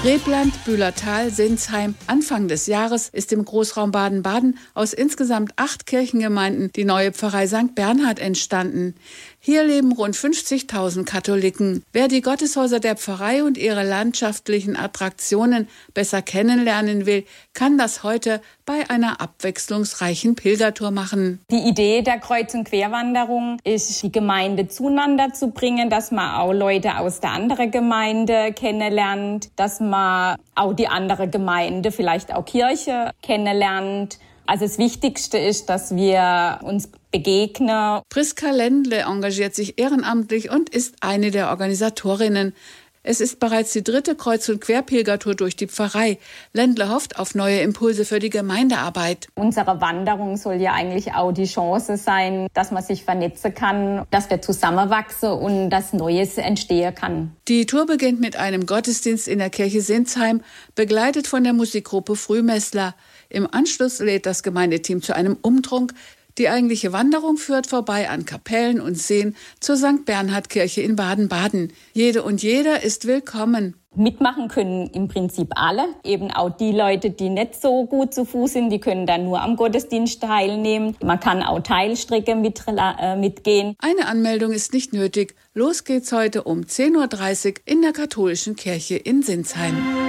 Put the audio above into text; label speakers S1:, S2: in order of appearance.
S1: Rebland, Bühlertal, Sinsheim. Anfang des Jahres ist im Großraum Baden-Baden aus insgesamt 8 Kirchengemeinden die neue Pfarrei St. Bernhard entstanden. Hier leben rund 50.000 Katholiken. Wer die Gotteshäuser der Pfarrei und ihre landschaftlichen Attraktionen besser kennenlernen will, kann das heute bei einer abwechslungsreichen Pilgertour machen.
S2: Die Idee der Kreuz- und Querwanderung ist, die Gemeinde zueinander zu bringen, dass man auch Leute aus der anderen Gemeinde kennenlernt, dass man auch die andere Gemeinde, vielleicht auch Kirche kennenlernt. Also das Wichtigste ist, dass wir uns begegnen.
S1: Priska Lendle engagiert sich ehrenamtlich und ist eine der Organisatorinnen. Es ist bereits die 3. Kreuz- und Querpilgertour durch die Pfarrei. Lendle hofft auf neue Impulse für die Gemeindearbeit.
S2: Unsere Wanderung soll ja eigentlich auch die Chance sein, dass man sich vernetzen kann, dass wir zusammenwachsen und dass Neues entstehen kann.
S1: Die Tour beginnt mit einem Gottesdienst in der Kirche Sinsheim, begleitet von der Musikgruppe Frühmessler. Im Anschluss lädt das Gemeindeteam zu einem Umtrunk. Die eigentliche Wanderung führt vorbei an Kapellen und Seen zur St. Bernhard-Kirche in Baden-Baden. Jede und jeder ist willkommen.
S2: Mitmachen können im Prinzip alle. Eben auch die Leute, die nicht so gut zu Fuß sind, die können dann nur am Gottesdienst teilnehmen. Man kann auch Teilstrecke mitgehen.
S1: Eine Anmeldung ist nicht nötig. Los geht's heute um 10:30 Uhr in der katholischen Kirche in Sinsheim.